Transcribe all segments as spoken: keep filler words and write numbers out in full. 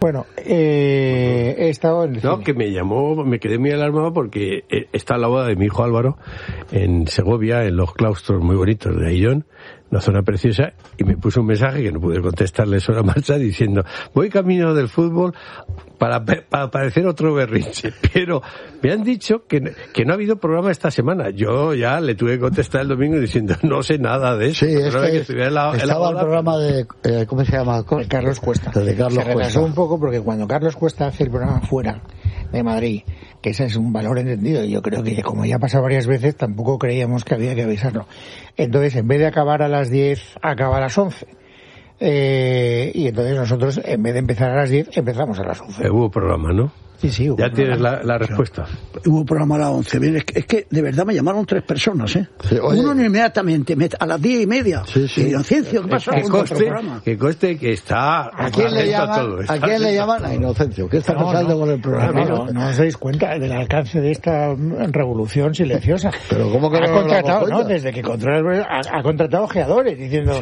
Bueno, eh, he estado en el No, cine. que me llamó, me quedé muy alarmado porque está la boda de mi hijo Álvaro en Segovia, en los claustros muy bonitos de Ayllón, una zona preciosa, y me puso un mensaje que no pude contestarle sobre la marcha diciendo: voy camino del fútbol para, para parecer otro berrinche, pero me han dicho que, que no ha habido programa esta semana. Yo ya le tuve que contestar el domingo diciendo: no sé nada de eso. Sí, es que, que en la, estaba en la boda, el programa de, eh, ¿cómo se llama? De Carlos Cuesta. De Carlos se retrasó Cuesta. un poco porque cuando Carlos Cuesta hace el programa fuera de Madrid, que ese es un valor entendido, y yo creo que como ya ha pasado varias veces, tampoco creíamos que había que avisarlo. Entonces, en vez de acabar a las diez, acaba a las once. Eh, y entonces nosotros, en vez de empezar a las diez, empezamos a las once. Hubo programa, ¿no? Sí, sí. Ya tienes la, la respuesta. Hubo programa a las once. Bien, es, que, es que de verdad me llamaron tres personas, ¿eh? Sí, oye. Uno inmediatamente, a las diez y media. Sí, sí. Y dijeron: Ciencio, ¿qué pasa Que con coste, nuestro programa? que coste que está... ¿A quién le atento a llaman? todo, ¿A está quién le atento a llaman? todo. A Inocencio. ¿Qué está No, pasando no. con el programa? No, no, no os dais cuenta del alcance de esta revolución silenciosa. Pero ¿cómo que ha no nos contratado, damos ¿no? cuenta? Desde que controla el- ha, ha contratado ojeadores diciendo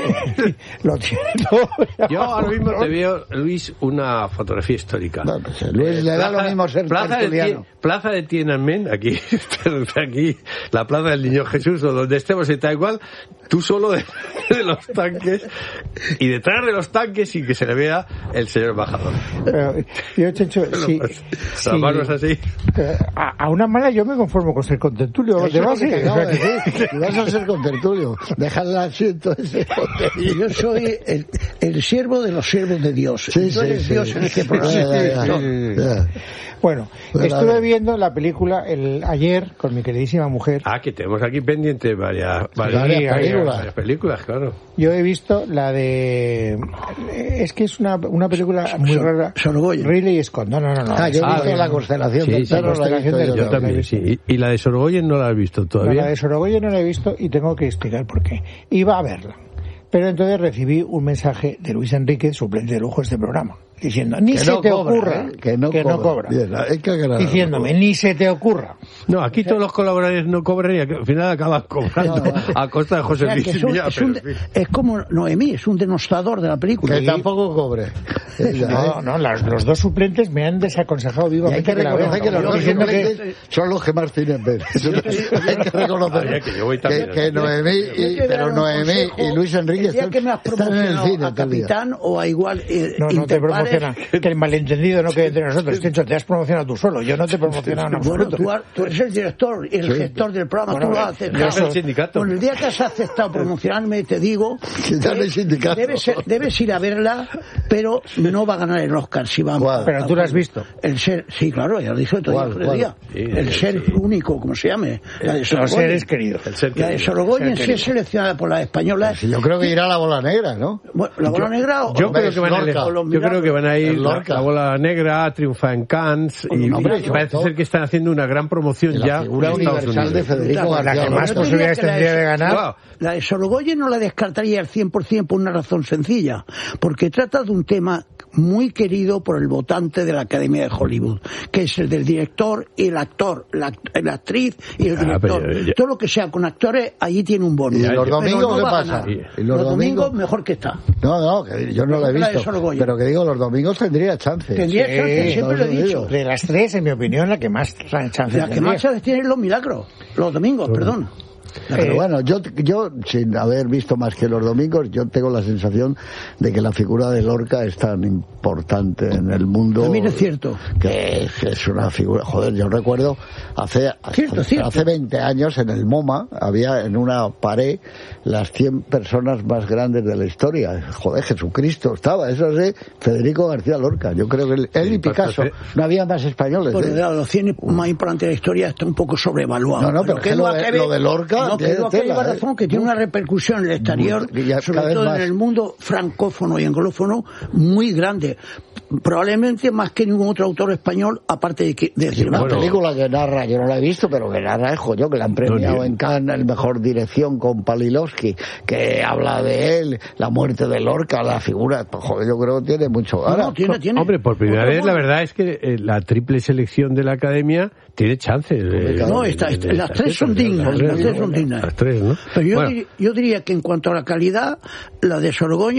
lo tiene todo. Yo ahora mismo te veo, Luis, una fotografía histórica. No, pues, Luis, le da lo mismo ser Plaza de, tertuliano. Tien- Plaza de Tiananmen, aquí, aquí, la Plaza del Niño Jesús, o donde estemos, está igual, tú solo de, de los tanques, y detrás de los tanques sin que se le vea el señor embajador. Pero, yo, Chencho, si, Las si- manos así. eh, a, a una mala yo me conformo con ser contertulio. Eso De es lo base, que te o acabo sea de que- decir. Y vas a ser con tertulio. Deja el asiento ese. Y yo soy el, el siervo de los siervos de Dios. Sí, Y tú sí, eres sí. Dios en este programa. Ya, ya, ya. Sí, sí. Ya. Bueno, Bueno, estuve a ver. viendo la película el ayer con mi queridísima mujer. Ah, que tenemos aquí pendiente varias, varias, Varias películas. varias películas, claro. Yo he visto la de... Es que es una, una película muy Son- rara. Sorogoyen. Ridley Scott. No, no, no. no. Ah, yo he Ah, visto bien. la constelación Sí, del sí, perro, la he constelación visto del- yo Yo también. también, sí. Y, y la de Sorogoyen no la has visto No, todavía. la de Sorogoyen no la he visto y tengo que explicar por qué. Iba a verla. Pero entonces recibí un mensaje de Luis Enrique, suplente de lujo de este programa, diciendo, ni Que se no te cobra, ocurra, ¿eh? Que no cobra. Bien, hay que aclararlo. diciéndome, ni se te ocurra. No, aquí todos los colaboradores no cobran y al final acaban cobrando No, a costa de José O sea, Luis que es, un- Villa, es pero, un- en fin. es como Noemí, es un denostador de la película. Que tampoco cobre. Ella, No, ¿eh? no, las- los dos suplentes me han desaconsejado Y hay vivamente que la vea. reconocer que los dos Diciendo que- suplentes son los que más tienen ver. Eso hay que reconocer. Oye, que yo voy también. Que, que Noemí, y, Yo te voy a pero dar un Noemí consejo. y Luis Enrique El día están, que me has están en el promocionado cine a todo el día. capitán o a igual eh, No, no te interpares, promociona. Que el malentendido no quede entre nosotros. Chencho, te has promocionado tú solo. Yo no te he promocionado en Bueno, absoluto. tú, har- tú eres el director y el Sí. gestor del programa, Bueno, tú lo has yo aceptado. soy el sindicato. Bueno, el día que has aceptado promocionarme, te digo Que ya no hay sindicato. debes, ser- debes ir a verla, pero no va a ganar el Oscar si vamos. ¿Cuál? Pero tú la has visto. El ser, sí, claro, ya lo dije otro ¿Cuál, día, otro cuál? día. Sí, el sí, ser sí. único, como se llame. La de Los Sorogoyen. seres queridos. El ser La de querido. Sorogoyen Ser sí querido. es seleccionada por las españolas. Sí, yo creo que irá a la bola negra, ¿no? Bueno, la bola negra o Yo Hombre, creo que van a ir, Lorca. o los yo creo que van a ir El la, Lorca. la bola negra, triunfa en Cannes y, hombre, y sobre parece todo- ser que están haciendo una gran promoción Y la ya figura en Estados universal de Unidos. Federico Claro, La García que Lorca. más Yo diría posibilidades que la tendría de- de ganar. Claro. La de Sorogoyen no la descartaría al cien por ciento por una razón sencilla, porque trata de un tema muy querido por el votante de la Academia de Hollywood, que es el del director y el actor, la, la actriz y el Ah, director. pero ya- Todo lo que sea con actores, allí tiene un bono. ¿Y los Pero domingos no qué va a pasa? ganar. ¿Y los Los domingos domingos? mejor que está. No, no, que yo no la he La de visto. Sorogoyen. Pero que digo, los domingos tendría chance. Tendría Sí, chance, siempre lo he Estados dicho. Unidos. De las tres, en mi opinión, la que más chance La que tendría. más chances tiene es los milagros, los domingos, perdón. Pero Eh, bueno, yo, yo, sin haber visto más que los domingos, yo tengo la sensación de que la figura de Lorca es tan importante en el mundo. También es cierto. Que es, es una figura. Joder, yo recuerdo hace, Cierto, hace, cierto. hace veinte años en el MoMA había en una pared las cien personas más grandes de la historia. Joder, Jesucristo estaba, eso sí, Federico García Lorca. Yo creo que él, él y Picasso, no había más españoles. Bueno, ¿eh? de los cien más importantes de la historia está un poco sobrevaluado. No, no, pero que lo de- lo de Lorca no, que tiene lo que tela, lleva ¿eh? razón, que tiene una repercusión en el exterior, Y ya cada sobre vez todo más. en el mundo francófono y anglófono, muy grande. Probablemente más que ningún otro autor español, aparte de que de Y una bueno. película que narra, yo no la he visto, pero que narra es joyo, que la han premiado No, en Cannes, el mejor dirección con Palilowski, que habla de él, la muerte de Lorca, la figura, pues, joder, yo creo que tiene mucho. No, Ahora, no, tiene, tiene. Hombre, por primera Otro vez la mono. verdad es que eh, la triple selección de la Academia tiene chances. de- No, de- está- de- está- de las esta tres son fiesta, dignas, las las tres ¿no? son dignas. Las tres, ¿no? Pero yo, Bueno, dir- yo diría que en cuanto a la calidad, la de Sorogoyen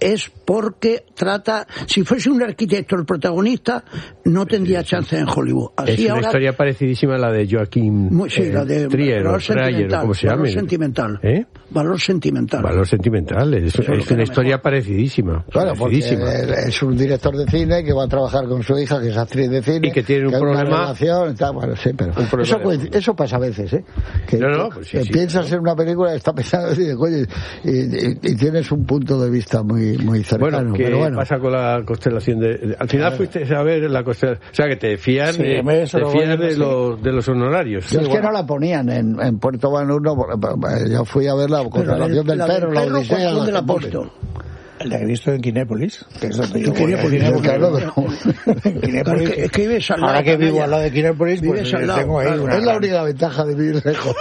es porque trata, si fuese un arquitecto el protagonista, no tendría chance en Hollywood. Así es una ahora, historia parecidísima a la de Joaquín muy, sí, eh, la de Trier, valor o Dreyer, o como se valor llame. sentimental. ¿Eh? Valor sentimental. Valor sentimental, es, es una mejor. historia parecidísima. Claro, parecidísima. porque es un director de cine que va a trabajar con su hija, que es actriz de cine. Y que tiene un que problema. Una relación, y tal. Bueno, sí, pero eso, de... eso pasa a veces, ¿eh? Que, no, no, pues sí, que sí, piensas claro. en una película, está pensando y, y, y, y tienes un punto de vista muy, muy cercano. Bueno, ¿qué pero bueno. pasa con la constelación de, de al final fuiste a ver la constelación, o sea que te fías, sí, de, te fías de, sí. los, de los honorarios. Yo es bueno. que no la ponían en, en Puerto Banús, yo fui a ver la constelación del la perro, la Odisea, ¿dónde la la ha puesto? La he visto en Kinépolis, que es donde yo Kinépolis, voy a Kinépolis, claro, en Kinépolis, Claro, que- es que vives al lado, ahora que vivo canalla. al lado de Kinépolis, pues Vives al lado, tengo ahí claro. una Es la gran- única ventaja de vivir lejos.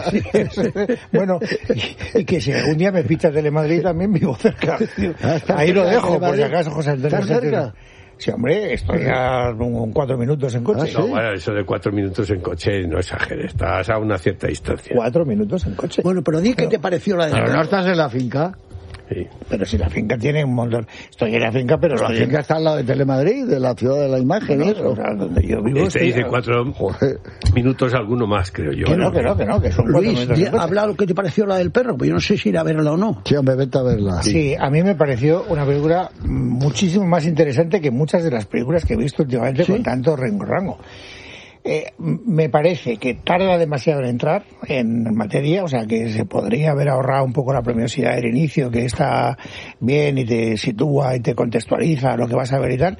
Bueno, y, y que si algún día me ficha Telemadrid también vivo cerca. Ah, ¿estás Ahí lo cerca de dejo, por si Telemadrid? acaso, José Antonio. ¿Estás cerca? Sí, hombre, estoy a un, cuatro minutos en coche. Ah, ¿sí? No, bueno, eso de cuatro minutos en coche no exageres, estás a una cierta distancia. Cuatro minutos en coche. Bueno, pero di qué te pareció la de Pero no estás en la finca. Sí. Pero si la finca tiene un montón. Estoy en la finca, pero La estoy finca está al lado de Telemadrid, de la ciudad de la imagen, en y eso. o sea, donde yo vivo. Este estoy dice a- cuatro Joder. minutos, alguno más, creo yo. Que no, que no, que no, que son cuatro Luis, minutos di- en coche. habla lo que te pareció la del perro, pues yo no sé si ir a verla o no. Sí, hombre, vete a verla. Sí, a mí me pareció una película muchísimo más interesante que muchas de las películas que he visto últimamente ¿Sí? con tanto rango. Eh, me parece que tarda demasiado en entrar en materia, o sea que se podría haber ahorrado un poco la premiosidad del inicio, que está bien y te sitúa y te contextualiza lo que vas a ver y tal.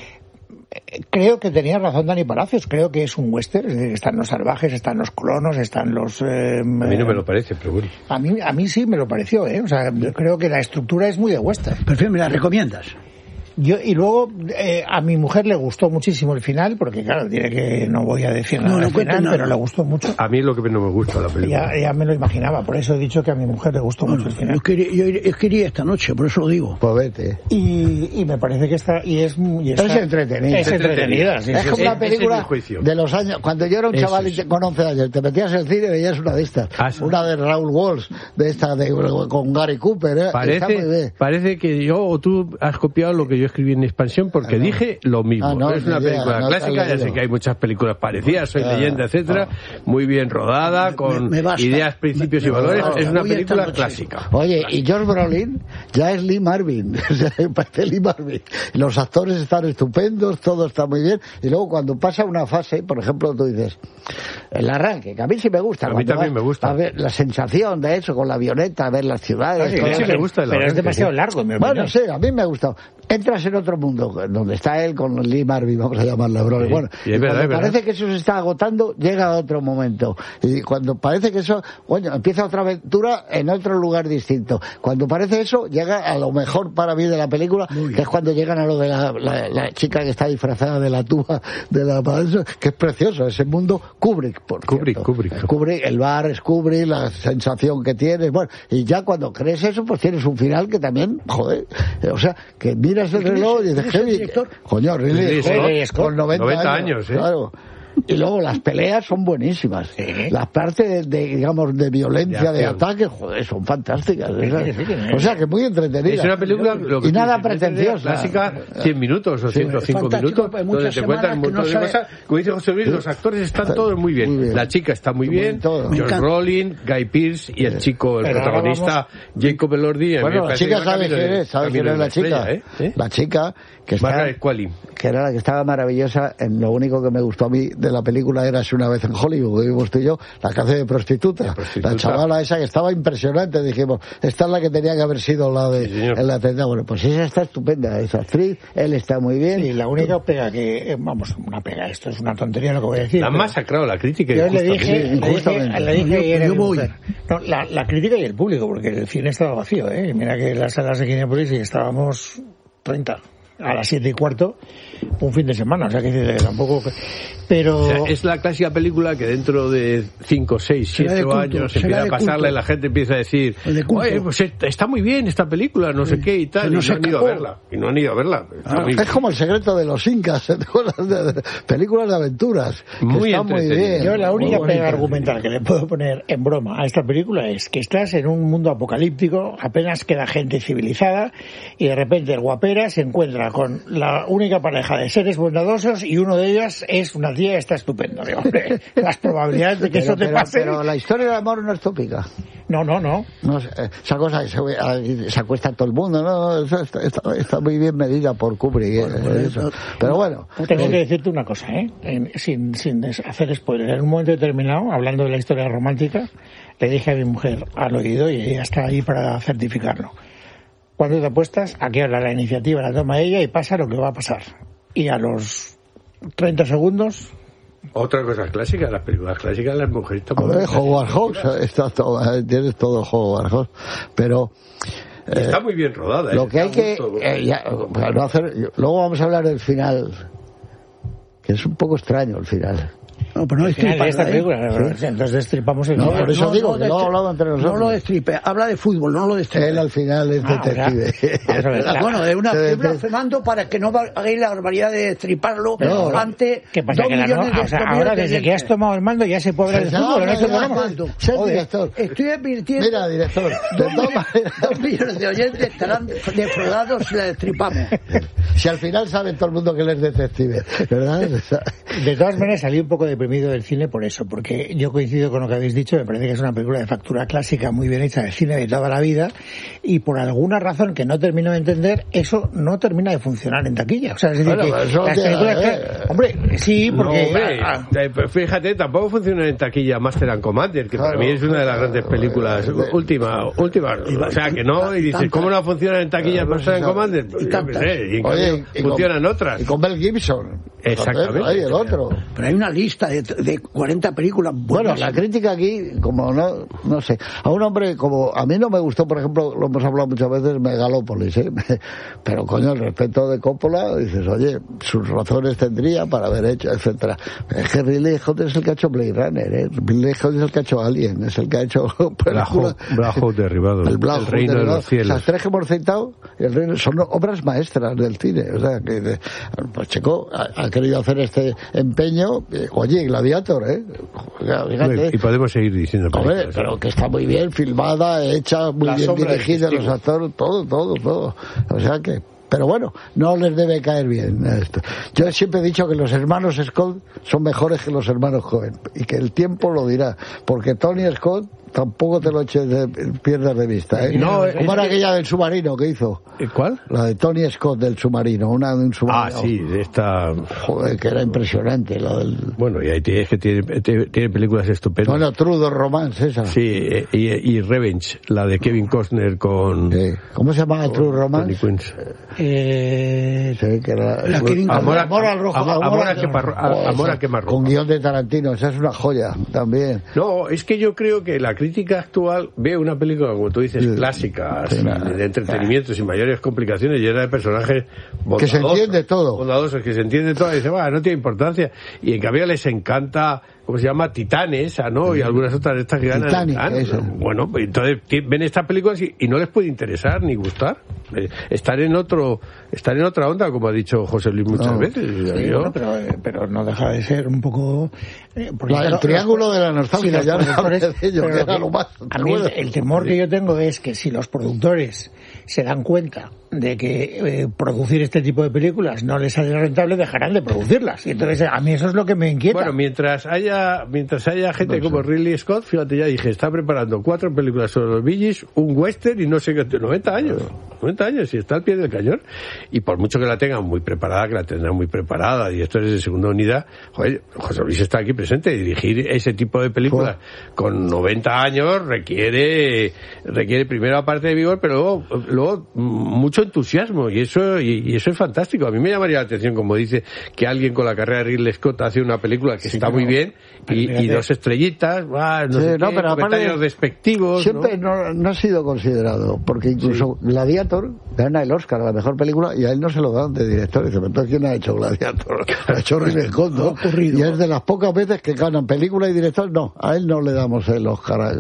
Eh, Creo que tenía razón Dani Palacios, creo que es un western, es decir, están los salvajes, están los colonos, están los... Eh, A mí no me lo parece, pero bueno. a mí, a mí sí me lo pareció, ¿eh? O sea, yo creo que la estructura es muy de western. Perfecto, ¿me la recomiendas? Yo, y luego, eh, a mi mujer le gustó muchísimo el final, porque claro, tiene que, no voy a decir nada No, no del cuentes final, nada. pero le gustó mucho. A mí es lo que no me gusta la película. Ya, ya me lo imaginaba, por eso he dicho que a mi mujer le gustó Bueno, mucho el yo final. quería, yo iré- es que iría esta noche, por eso lo digo. Pues vete. Y, y me parece que está, y es, y está- Es entretenida. Es entretenida, sí, Es sí, como sí. una Ese es película mi juicio. de los años. Cuando yo era un Eso chaval es. con once años, te metías en el cine y veías una de estas. Ah, sí. Una de Raúl Walsh, de esta, de, con Gary Cooper. ¿eh? Está muy Parece, bien. parece que yo o tú has copiado lo que yo escribí en Expansión porque Ah, no. dije lo mismo. Ah, no, es una ni idea, película no te has clásica, ya sé leído. que hay muchas películas parecidas, Soy Ah, leyenda, etcétera, muy bien rodada, Me- con me- me basta. ideas, principios Me- y valores. me- es una voy esta película noche. clásica. Oye, y George Brolin ya es Lee Marvin. O sea, parece Lee Marvin. Los actores están estupendos, todo está muy bien. Y luego cuando pasa una fase, por ejemplo, tú dices, el arranque, que a mí sí me gusta. A mí cuando también vas me gusta. a ver la sensación de eso, con la avioneta, ver las ciudades. Ah, sí, todo sí, eso. me gusta el pero es arranque, demasiado sí. largo, en mi Bueno, opinión. sí, a mí me ha gustado. Entras en otro mundo, donde está él con Lee Marvin, vamos a llamarle Brolin. Sí, Bueno, sí, es y verdad, cuando es verdad. parece que eso se está agotando, llega a otro momento. Y cuando parece que eso, bueno, empieza otra aventura en otro lugar distinto. Cuando parece eso, llega a lo mejor para mí de la película, que es cuando llegan a lo de la, la, la chica que está disfrazada de la tuba, de la que es precioso, ese mundo Kubrick, por Kubrick, cierto. Kubrick. Kubrick, el bar es Kubrick, la sensación que tienes, bueno, y ya cuando crees eso, pues tienes un final que también, joder, eh, o sea, que miras el ¿Quién es- reloj y dices, quién es el "Heavy". director? Coño, Ridley Ridley Scott, Scott. Scott, con noventa, noventa años, años, ¿eh? claro. Y luego las peleas son buenísimas. Sí. Las partes de, de, digamos, de violencia, De de, acción. ataque, joder, son fantásticas. Sí, esas. sí, sí, sí. O sea, que muy entretenidas. Es una película lo que y tú nada dices, pretenciosa. clásica, cien minutos o ciento cinco fantástico, minutos, hay muchas donde te cuentan un semanas que montón no de sabe- cosas. Como dice José Luis, los actores están todos muy bien. Muy bien. La chica está muy Muy bien, bien todo. Me George encanta. Brolin, Guy Pearce y el chico, el Pero ahora protagonista, Jacob Elordi. a mí me Bueno, la parece chica que va sabe camino quién de- es, sabe camino quién es de la una chica. estrella, ¿eh? ¿Eh? La chica que está, Margaret Qualley. que era la que estaba maravillosa, en lo único que me gustó a mí de la película era Si una vez en Hollywood, que vimos tú y yo, la que hace de prostituta. La prostituta. La chavala esa que estaba impresionante, dijimos, esta es la que tenía que haber sido la de Sí, señor. en la tenda. Bueno, pues esa está estupenda, esa actriz, él está muy bien. Y la única pega que, eh, vamos, una pega, esto es una tontería lo que voy a decir. La han pero- masacrado la crítica. Yo le injustamente. dije, Sí, le dije, injustamente. le dije Yo- ayer a yo mi voy. mujer. No, la, la crítica y el público, porque el cine estaba vacío, ¿eh? Mira que las salas de Kinépolis y estábamos treinta. a las siete y cuarto un fin de semana, o sea que tampoco... Pero... O sea, es la clásica película que dentro de cinco, seis, siete años empieza a pasarla y la gente empieza a decir, oye, pues está muy bien esta película, no sé qué y tal, no y no han ido a verla, y no han ido a verla. Ah, es como El secreto de los incas, películas de aventuras, muy están muy bien. Yo la única pega argumental que le puedo poner en broma a esta película es que estás en un mundo apocalíptico, apenas queda gente civilizada, y de repente el guapera se encuentra con la única pareja de seres bondadosos y uno de ellos es una tía que está estupendo. Digo, hombre, las probabilidades de que pero, eso te pero, pase... Pero la historia del amor no es tópica. No, no, no. no esa cosa que se, se acuesta todo el mundo, no, está, está, está muy bien medida por Kubrick. Bueno, eh, eso. Pero bueno. Tengo eh, que decirte una cosa, ¿eh? En, sin, sin hacer spoiler. En un momento determinado, hablando de la historia romántica, le dije a mi mujer al oído, y ella está ahí para certificarlo. Cuando te apuestas, aquí ahora la iniciativa la toma ella y pasa lo que va a pasar. Y a los treinta segundos... Otra cosa clásica, las películas clásicas, las mujeres... Howard Hawks, está todo, tienes todo Howard Hawks, pero... Eh, está muy bien rodada. Lo que hay que... Eh, ya, no hacer, luego vamos a hablar del final, que es un poco extraño el final. No, pero no destripa esta película, ¿sí? Entonces destripamos el no, final. Por eso no, digo no, que no hablaba entre nosotros. No lo destripe, habla de fútbol, no lo destripe. Él al final es ah, detective. La, bueno, es una blasfemando para que no hagáis la barbaridad de destriparlo no, ante ¿qué pasa, dos que millones no, de o sea, ahora desde de que has tomado el mando ya se puede hablar de fútbol, no, no, no, no, no. Ser director. Estoy advirtiendo. Mira, director. Dos millones de oyentes estarán defraudados si la destripamos. Si al final sabe todo el mundo que él es detective, ¿verdad? De todas maneras salí un poco deprimido del cine por eso, porque yo coincido con lo que habéis dicho, me parece que es una película de factura clásica muy bien hecha del cine de toda la vida, y por alguna razón que no termino de entender, eso no termina de funcionar en taquilla. O sea, es decir, bueno, que las películas que... eh. Hombre, sí, porque... No, hombre, ah, ah. Fíjate, tampoco funciona en taquilla Master and Commander, que claro, para mí es una de las grandes películas claro, última, última, o sea, que no, y dices, ¿cómo no funciona en taquilla Master and Commander? Pues yo qué sé, y Oye, funcionan y con, otras. Y con Mel Gibson. Exactamente. Hay el otro. Pero hay una lista de, de cuarenta películas buenas. Bueno, la crítica aquí, como no, no sé, a un hombre como, a mí no me gustó, por ejemplo, lo hemos hablado muchas veces, Megalópolis, ¿eh? Pero coño, el respeto de Coppola, dices, oye, sus razones tendría para haber hecho, etcétera. Es que Ridley Scott es el que ha hecho Blade Runner, ¿eh? Ridley Scott es el que ha hecho Alien, es el que ha hecho... Black Hawk derribado, el, Black el reino derribado. de los cielos. Las tres que hemos citado, el reino, son obras maestras del cine, o sea, que, pues Checo ha, ha querido hacer este empeño, eh, oye, Gladiator, ¿eh? Fíjate, y podemos seguir diciendo Hombre, pero que está muy bien filmada, hecha, muy la bien dirigida, los actores, todo, todo, todo. O sea que, pero bueno, no les debe caer bien esto. Yo siempre he dicho que los hermanos Scott son mejores que los hermanos Coen, y que el tiempo lo dirá, porque Tony Scott tampoco te lo eches de, pierdas de vista, ¿eh? No, como era aquella del submarino que hizo. ¿Cuál? La de Tony Scott del submarino, una de un submarino. Ah, sí, de esta... Joder, que era impresionante la del... Bueno, y ahí es que tiene, tiene películas estupendas. Bueno, True Romance, esa. Sí, y, y Revenge, la de Kevin Costner con... Sí. ¿Cómo se llama True Romance? Tony Quinn. Eh... Sí, que era... La Kevin Amor, Amor al rojo. Amor, amor a quemarropa. Amor a quemarropa. Con guión de Tarantino, esa es una joya también. No, es que yo creo que la crítica actual ve una película, como tú dices, sí, clásica, sí, sin, de entretenimiento, sin mayores complicaciones, llena de personajes bondadosos, que se entiende todo, bondadosos, que se entiende todo, y dice, va, no tiene importancia, y en cambio les encanta, ¿cómo se llama? Titanes, ¿no? Y algunas otras de estas que ganan. Titanic, bueno, entonces ven estas películas y, y no les puede interesar ni gustar. Eh, estar en otro, estar en otra onda, como ha dicho José Luis muchas no, veces. Sí, yo... bueno, pero, pero no deja de ser un poco... Eh, la, el triángulo los, de la nostalgia, sí, ya no de ello, que era lo más... A mí el, el temor que yo tengo es que si los productores se dan cuenta de que eh, producir este tipo de películas no les sale rentable, dejarán de producirlas. Y entonces a mí eso es lo que me inquieta. Bueno, mientras haya mientras haya gente no sé. como Ridley Scott, fíjate, ya dije, está preparando cuatro películas sobre los Bee Gees, un western y no sé qué, noventa años. noventa años, y está al pie del cañón. Y por mucho que la tengan muy preparada, que la tendrán muy preparada, directores de segunda unidad, joder, José Luis está aquí presente, y dirigir ese tipo de películas oh. con noventa años requiere requiere primero aparte de vigor, pero luego, luego mucho entusiasmo, y eso y, y eso es fantástico. A mí me llamaría la atención, como dice, que alguien con la carrera de Ridley Scott hace una película que sí, está muy bien, y, y dos estrellitas, ah, no, sí, sé no qué, pero comentarios despectivos. Siempre ¿no? No, no ha sido considerado, porque incluso sí. Gladiator gana el Oscar a la mejor película, y a él no se lo dan de director. Dice, entonces, ¿quién ha hecho Gladiator? Lo ha hecho Ridley Scott, ¿no? Y es de las pocas veces que ganan película y director. No, a él no le damos el Oscar.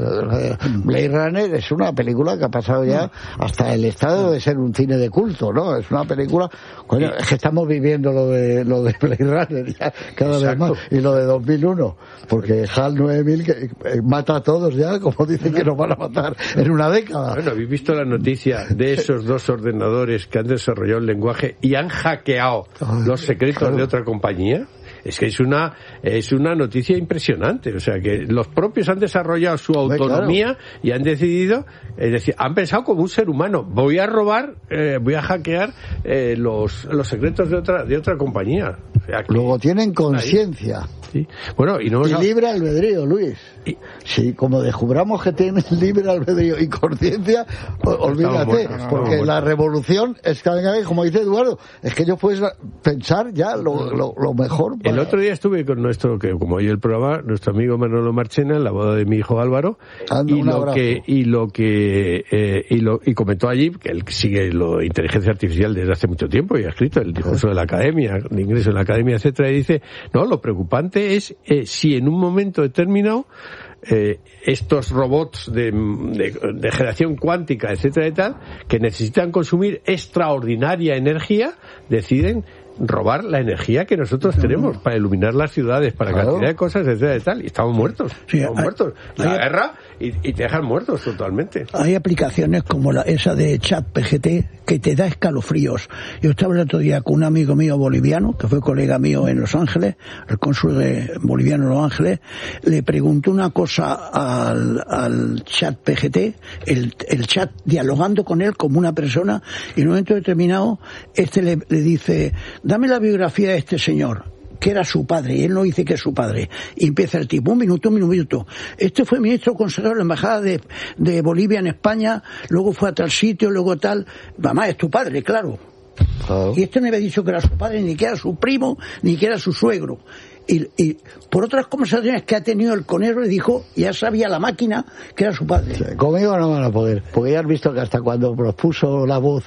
Blade Runner es una película que ha pasado ya hasta el estado de ser un cine de culto, ¿no? Es una película, coño, es que estamos viviendo lo de lo de Blade Runner ya cada Exacto. vez más, y lo de dos mil uno, porque HAL nueve mil que eh, mata a todos ya, como dicen que nos van a matar en una década. Bueno, ¿habéis visto la noticia de esos dos ordenadores que han desarrollado el lenguaje y han hackeado Ay, los secretos claro. de otra compañía? Es que es una es una noticia impresionante. O sea, que los propios han desarrollado su autonomía claro. y han decidido, es decir, han pensado como un ser humano. Voy a robar, eh, voy a hackear eh, los los secretos de otra de otra compañía. O sea, que luego tienen conciencia. Sí. Bueno, y no y libre albedrío, Luis. Y... Sí, como descubramos que tienen libre albedrío y conciencia, olvídate, muertos, porque la revolución es que, como dice Eduardo, es que ellos pueden pensar ya lo, lo, lo mejor. Para... El otro día estuve con nuestro, que como oye el programa, nuestro amigo Manolo Marchena en la boda de mi hijo Álvaro, Ando, y, lo que, y lo que eh, y lo y comentó allí que él sigue la inteligencia artificial desde hace mucho tiempo y ha escrito el discurso de la academia, el ingreso en la academia, etcétera, y dice, no, lo preocupante es eh, si en un momento determinado Eh, estos robots de, de, de generación cuántica, etcétera y tal, que necesitan consumir extraordinaria energía, deciden robar la energía que nosotros tenemos para iluminar las ciudades, para claro. cantidad de cosas, etcétera y tal, y estamos muertos, sí, estamos hay, muertos. La hay, guerra y, y te dejan muertos totalmente. Hay aplicaciones como la esa de ChatGPT que te da escalofríos. Yo estaba el otro día con un amigo mío boliviano, que fue colega mío en Los Ángeles, el cónsul de boliviano en Los Ángeles, le preguntó una cosa al, al ChatGPT, el, el chat dialogando con él como una persona, y en un momento determinado este le, le dice, dame la biografía de este señor, que era su padre, y él no dice que es su padre. Y empieza el tipo, un minuto, un minuto. Este fue ministro consejero de la embajada de, de Bolivia en España, luego fue a tal sitio, luego tal. Mamá, es tu padre, claro. Oh. Y este no había dicho que era su padre, ni que era su primo, ni que era su suegro. Y, y por otras conversaciones que ha tenido el conero, le dijo, ya sabía la máquina que era su padre. Sí, conmigo no van a poder, porque ya has visto que hasta cuando nos puso la voz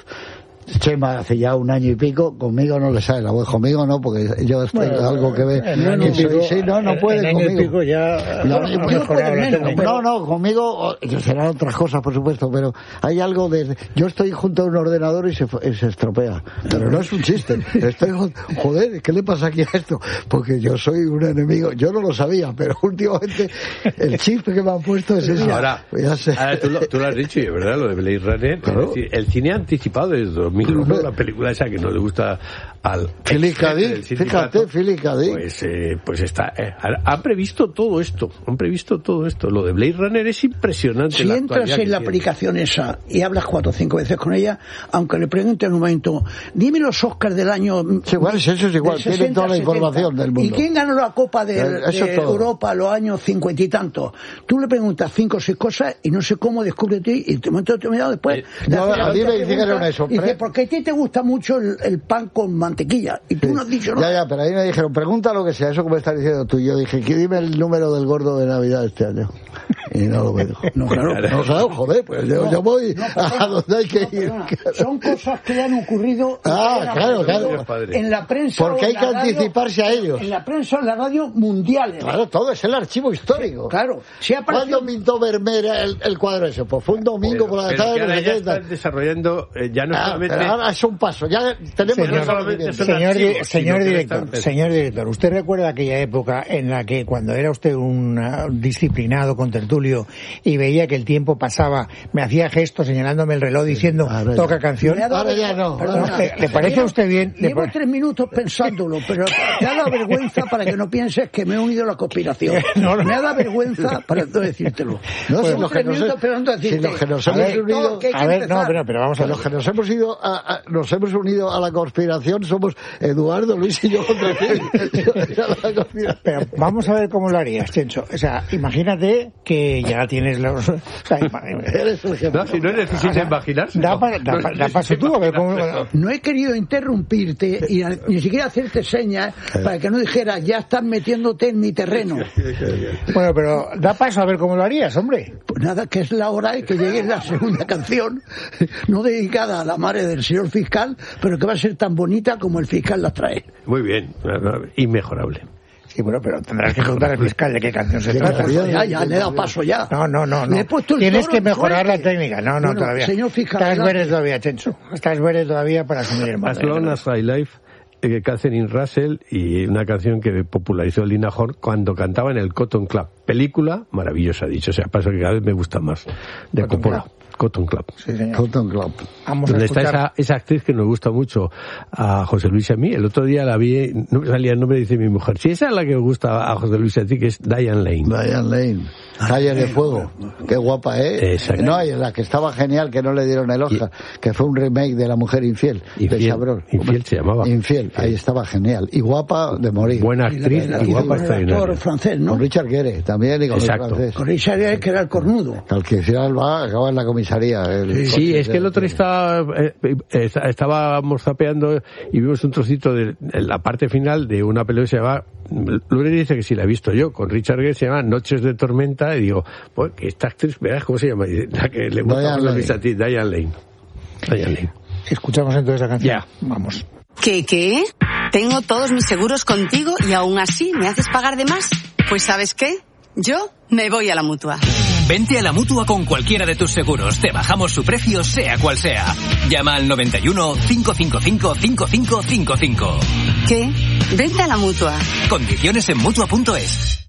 Chema hace ya un año y pico, conmigo no le sale la voz, conmigo no, porque yo tengo bueno, algo que ver. No, no, pico, sí, no, no puede en conmigo. Pico ya, no, no, no, puede, no, no, conmigo serán otras cosas, por supuesto, pero hay algo de... Yo estoy junto a un ordenador y se, y se estropea, pero no es un chiste. Estoy, joder, ¿qué le pasa aquí a esto? Porque yo soy un enemigo, yo no lo sabía, pero últimamente el chip que me han puesto es ese. Ahora, ahora tú, lo, tú lo has dicho, y es verdad, lo de Blade Runner, claro. Es decir, el cine anticipado desde dos mil uno, la película esa que no le gusta al Philip K. Dick, fíjate, Philip K. Dick. Pues, eh, pues está, eh, han previsto todo esto, han previsto todo esto. Lo de Blade Runner es impresionante. Si entras en la tiene. aplicación esa y hablas cuatro o cinco veces con ella, aunque le pregunten en un momento, dime los Oscars del año... Sí, igual, eso es igual, sesenta, tienen toda la información setenta. Del mundo. ¿Y quién ganó la Copa de, de Europa los años cincuenta y tantos? Tú le preguntas cinco o seis cosas y no sé cómo descubre ti, y de momento determinado después... Eh, no, a mí me dijeron eso. Y dice, ¿por qué a ti te gusta mucho el, el pan con mantequilla? Y tú sí. no has dicho nada. Ya, ya, pero ahí me dijeron, pregunta lo que sea, eso como estás diciendo tú. Y yo dije, ¿qué dime el número del gordo de Navidad este año? Y no lo veo. No, claro. No, claro, joder, pues yo, no, yo voy no, a donde hay que ir. No, son cosas que han ocurrido ah, claro, claro. en la prensa. Porque hay que anticiparse radio, a ellos. En la prensa, en la radio mundial. Claro, todo es el archivo histórico. Claro. Si apareció... ¿Cuándo pintó Vermeer el, el cuadro ese? Pues fue un domingo pero, por la tarde. Pero ahora ya están desarrollando, eh, ya no ah, solamente... Pero ahora es un paso, ya tenemos... Señor, no solamente señor, archivos, señor director, señor director, ¿usted recuerda aquella época en la que cuando era usted un uh, disciplinado contertulio y veía que el tiempo pasaba, me hacía gestos señalándome el reloj diciendo, ahora toca ya. canción? Ahora ya no. Perdona, ¿Le, ¿Le parece a usted bien? Llevo tres minutos pensándolo, pero me ha dado vergüenza para que no pienses que me he unido a la conspiración. No, no. Me ha dado vergüenza para no decírtelo. No, pues, si los que nos, si los que nos hemos unido... A ver, no, pero, pero vamos a ver. Los que nos hemos ido a, a, nos hemos unido a la conspiración somos Eduardo, Luis y yo contra ti. Pero vamos a ver cómo lo harías, Chencho. O sea, imagínate que que ya tienes los... O sea, no, si no es difícil de imaginarse. Da, pa, da, da, da paso tú, a ver cómo... No he querido interrumpirte y a, ni siquiera hacerte señas para que no dijeras, ya estás metiéndote en mi terreno. Bueno, pero da paso a ver cómo lo harías, hombre. Pues nada, que es la hora de que llegue la segunda canción, no dedicada a la madre del señor fiscal, pero que va a ser tan bonita como el fiscal la trae. Muy bien, inmejorable. Sí, bueno, pero tendrás que preguntar al fiscal de qué canción se trata. Ya, ya, le he dado paso ya. No, no, no. no. Tienes que mejorar la técnica. No, no, bueno, todavía. Señor fiscal, estás verde todavía, Chencho. Estás verde todavía para asumir el mando. As Long as I Live, eh, Catherine Russell, y una canción que popularizó Lina Horne cuando cantaba en el Cotton Club. Película maravillosa, dicho sea, paso que cada vez me gusta más. De Cotton Coppola. Club. Cotton Club. Sí, señor. Cotton Club. Vamos donde a está esa, esa actriz que nos gusta mucho a José Luis y a mí. El otro día la vi, no me salía el nombre, dice mi mujer. Sí, esa es la que me gusta a José Luis y a ti, que es Diane Lane. Diane Lane. Calle de Fuego. Qué guapa, ¿eh? Exacto. No, y la que estaba genial, que no le dieron el Oscar, y, que fue un remake de La Mujer Infiel, infiel de Chabrol. Infiel se llamaba. Infiel, Infiel. Ahí estaba genial. Y guapa de morir. Buena actriz y, la, la, y guapa extraordinaria. Francés, ¿no? Con Richard Gere también y con Exacto. el francés. Con Richard Gere, que era el cornudo. Al que al final va, acaba en la comisaría. El sí, sí es que el otro estaba, eh, eh, estábamos zapeando y vimos un trocito de la parte final de una película que se llama, Lourdes dice que sí la he visto yo, con Richard Gere, se llama Noches de Tormenta, y digo, pues que esta actriz, verás cómo se llama, la que le gusta la vista a ti, Diane Lane. Diane Lane. Escuchamos entonces la canción. Ya. Vamos. ¿Qué, qué? Tengo todos mis seguros contigo y aún así me haces pagar de más. Pues ¿sabes qué? Yo me voy a la Mutua. Vente a la Mutua con cualquiera de tus seguros. Te bajamos su precio, sea cual sea. Llama al noventa y uno, cinco cinco cinco, cinco cinco cinco cinco. ¿Qué? Vente a la Mutua. Condiciones en Mutua punto es.